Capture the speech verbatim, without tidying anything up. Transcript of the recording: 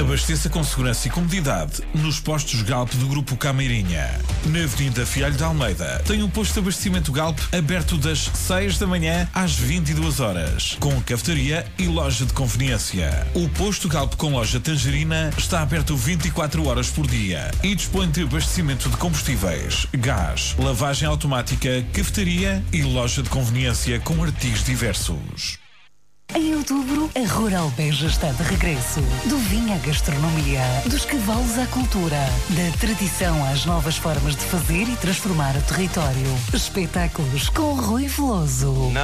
Abasteça com segurança e comodidade nos postos Galp do Grupo Cameirinha. Na Avenida Fialho de Almeida tem um posto de abastecimento Galp aberto das seis da manhã às vinte e duas horas, com cafetaria e loja de conveniência. O posto Galp com loja Tangerina está aberto vinte e quatro horas por dia e dispõe de abastecimento de combustíveis, gás, lavagem automática, cafetaria e loja de conveniência com artigos diversos. Em outubro, a Rural Beja está de regresso. Do vinho à gastronomia, dos cavalos à cultura, da tradição às novas formas de fazer e transformar o território. Espetáculos com Rui Veloso.